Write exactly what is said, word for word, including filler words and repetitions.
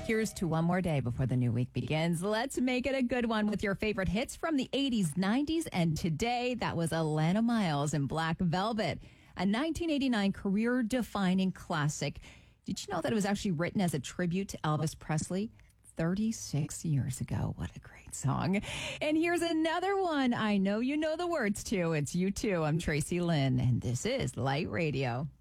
Here's to one more day before the new week begins. Let's make it a good one with your favorite hits from the eighties, nineties, and today. That was Alana Miles in Black Velvet, a nineteen eighty-nine career-defining classic. Did you know that it was actually written as a tribute to Elvis Presley thirty-six years ago? What a great song. And here's another one I know you know the words to. It's U two. I'm Tracy Lynn, and this is Light Radio.